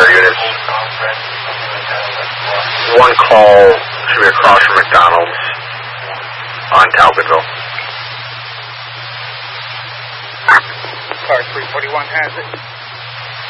fire units. One call should be across from McDonald's on Talbotville. Car 341 has it.